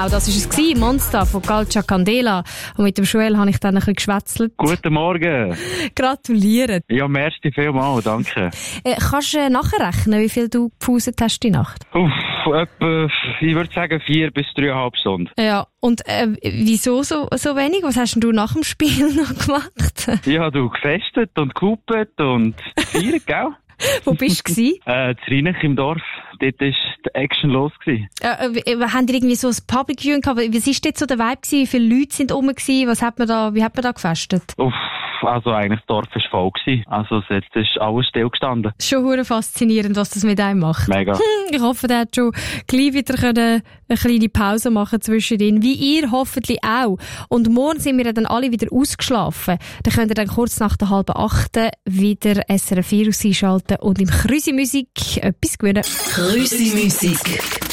Genau, das war es. Monster von Calcia Candela. Und mit dem Joel habe ich dann ein bisschen geschwätzelt. Guten Morgen. Gratuliere. Ja, merci vielmals, danke. Kannst du nachrechnen, wie viel du gepauset hast die Nacht? Etwa, ich würde sagen 4 bis 3,5 Stunden. Ja, und wieso so wenig? Was hast denn du nach dem Spiel noch gemacht? Ja, du gefestet und gehupet und gefeiert, gell? Wo bist du gewesen? In Rheinach im Dorf. Dort war die Action los gewesen. Haben die irgendwie so ein Public Viewing gehabt? Was war dort so der Vibe gewesen? Wie viele Leute sind rum gewesen? Wie hat man da gefestet? Also eigentlich das Dorf war voll gewesen. Also jetzt ist alles stillgestanden. Schon hure faszinierend, was das mit einem macht. Mega. Ich hoffe, der hat schon gleich wieder eine kleine Pause machen zwischendrin. Wie ihr hoffentlich auch. Und morgen sind wir dann alle wieder ausgeschlafen. Dann könnt ihr dann kurz nach der 7:30 wieder SRF 4 einschalten und im Krüsi Musik etwas gewinnen. Krüsi Musik.